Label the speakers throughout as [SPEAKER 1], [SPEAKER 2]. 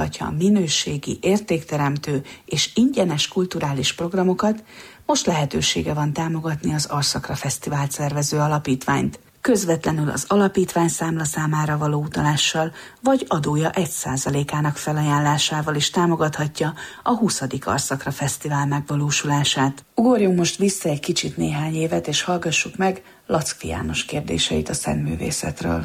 [SPEAKER 1] támogatja a minőségi, értékteremtő és ingyenes kulturális programokat, most lehetősége van támogatni az Arszakra Fesztivált szervező alapítványt. Közvetlenül az alapítvány számlaszámára való utalással, vagy adója 1%-ának felajánlásával is támogathatja a 20. Arszakra Fesztivál megvalósulását. Ugorjunk most vissza egy kicsit néhány évet, és hallgassuk meg Lackfi János kérdéseit a szentművészetről.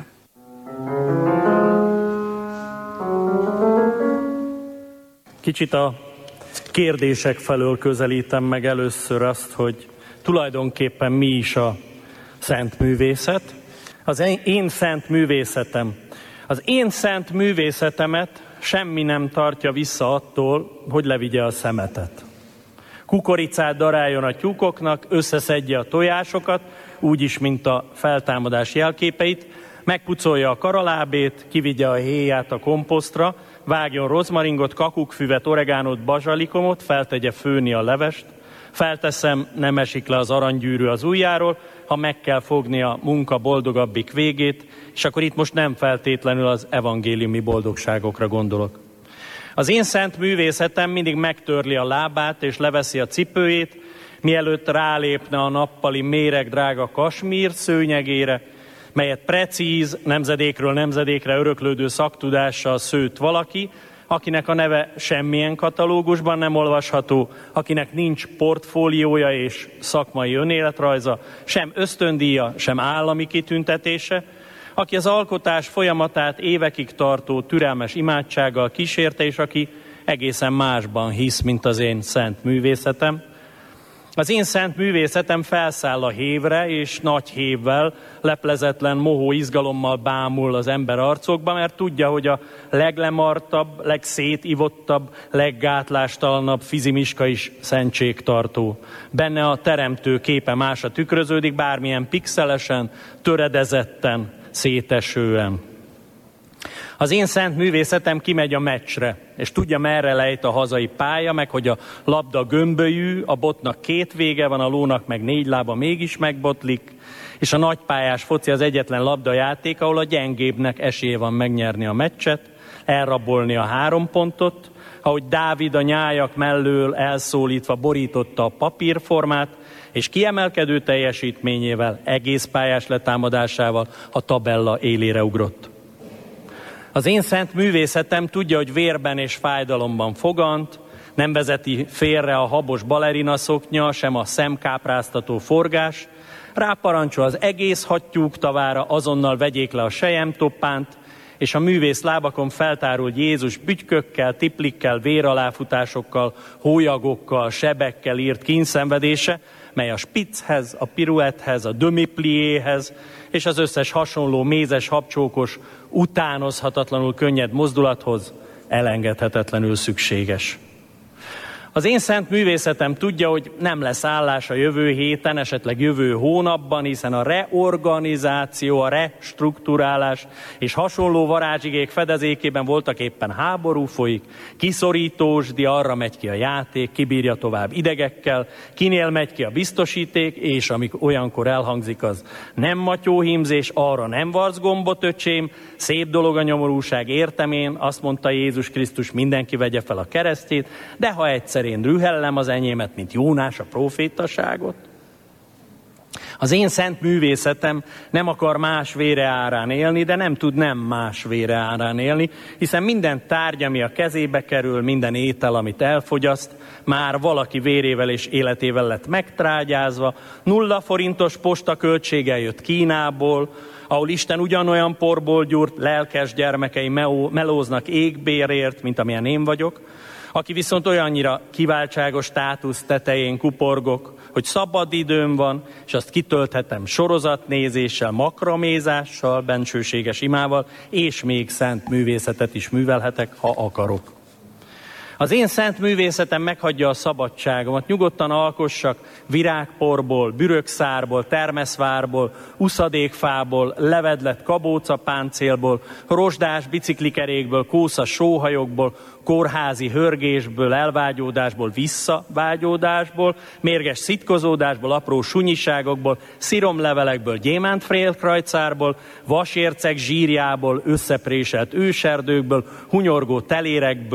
[SPEAKER 2] Kicsit a kérdések felől közelítem meg először azt, hogy tulajdonképpen mi is a szent művészet. Az én szent művészetem. Az én szent művészetemet semmi nem tartja vissza attól, hogy levigye a szemetet. Kukoricát daráljon a tyúkoknak, összeszedje a tojásokat, úgyis, mint a feltámadás jelképeit, megpucolja a karalábét, kivigye a héját a komposztra, vágjon rozmaringot, kakukkfüvet, oregánot, bazsalikomot, feltegye főni a levest, felteszem, nem esik le az aranygyűrű az ujjáról, ha meg kell fogni a munka boldogabbik végét, és akkor itt most nem feltétlenül az evangéliumi boldogságokra gondolok. Az én szent művészetem mindig megtörli a lábát és leveszi a cipőjét, mielőtt rálépne a nappali méregdrága kasmír szőnyegére, melyet precíz, nemzedékről nemzedékre öröklődő szaktudással szőtt valaki, akinek a neve semmilyen katalógusban nem olvasható, akinek nincs portfóliója és szakmai önéletrajza, sem ösztöndíja, sem állami kitüntetése, aki az alkotás folyamatát évekig tartó türelmes imádsággal kísérte, és aki egészen másban hisz, mint az én szent művészetem. Az én szent művészetem felszáll a hévre, és nagy hévvel, leplezetlen mohó izgalommal bámul az ember arcokba, mert tudja, hogy a leglemartabb, legszétivottabb, leggátlástalanabb fizimiska is szentségtartó. Benne a teremtő képe másra tükröződik, bármilyen pixelesen, töredezetten, szétesően. Az én szent művészetem kimegy a meccsre, és tudja, merre lejt a hazai pálya, meg hogy a labda gömbölyű, a botnak 2 vége van, a lónak meg 4 lába mégis megbotlik, és a nagypályás foci az egyetlen labdajáték, ahol a gyengébbnek esélye van megnyerni a meccset, elrabolni a 3 pontot, ahogy Dávid a nyájak mellől elszólítva borította a papírformát, és kiemelkedő teljesítményével, egész pályás letámadásával a tabella élére ugrott. Az én szent művészetem tudja, hogy vérben és fájdalomban fogant, nem vezeti félre a habos balerina szoknya, sem a szemkápráztató forgás, ráparancsol az egész hattyúk tavára, azonnal vegyék le a selyemtoppánt, és a művész lábakon feltárult Jézus bütykökkel, tiplikkel, véraláfutásokkal, hólyagokkal, sebekkel írt kínszenvedése, mely a spicchez, a piruetthez, a demi-pliéhez és az összes hasonló mézes, habcsókos, utánozhatatlanul könnyed mozdulathoz elengedhetetlenül szükséges. Az én szent művészetem tudja, hogy nem lesz állás a jövő héten, esetleg jövő hónapban, hiszen a reorganizáció, a restrukturálás és hasonló varázsigék fedezékében voltak éppen háború folyik, kiszorítósdi, arra megy ki a játék, kibírja tovább idegekkel, kinél megy ki a biztosíték, és amik olyankor elhangzik az nem matyóhímzés, arra nem varsz gombot, öcsém, szép dolog a nyomorúság, értem én, azt mondta Jézus Krisztus, mindenki vegye fel a keresztjét, de ha egyszer én rühellem az enyémet, mint Jónás a profétaságot. Az én szent művészetem nem akar más vére árán élni, de nem tud nem más vére árán élni, hiszen minden tárgy, ami a kezébe kerül, minden étel, amit elfogyaszt, már valaki vérével és életével lett megtrágyázva, 0 forintos postaköltséggel jött Kínából, ahol Isten ugyanolyan porból gyúrt, lelkes gyermekei melóznak égbérért, mint amilyen én vagyok, aki viszont olyannyira kiváltságos státusz tetején kuporgok, hogy szabad időm van, és azt kitölthetem sorozatnézéssel, makramézással, bensőséges imával, és még szent művészetet is művelhetek, ha akarok. Az én szent művészetem meghagyja a szabadságomat, nyugodtan alkossak virágporból, bürökszárból, termeszvárból, uszadékfából, levedlet kabócapáncélból, rozsdás biciklikerékből, kószas sóhajokból, kórházi hörgésből, elvágyódásból, visszavágyódásból, mérges szitkozódásból, apró sunyiságokból, sziromlevelekből, gyémántfélkrajcárból, vasérceg zsírjából, összepréselt őserdőkből, hunyorgó telérekből,